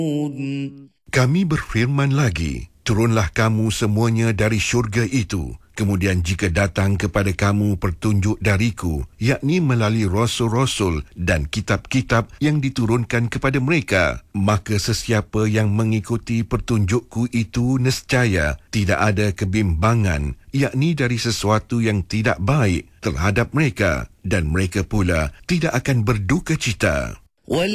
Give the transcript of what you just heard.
Kami berfirman lagi, turunlah kamu semuanya dari syurga itu. Kemudian jika datang kepada kamu petunjuk dariku, yakni melalui rasul-rasul dan kitab-kitab yang diturunkan kepada mereka, maka sesiapa yang mengikuti petunjukku itu nescaya tidak ada kebimbangan, yakni dari sesuatu yang tidak baik terhadap mereka, dan mereka pula tidak akan berduka cita.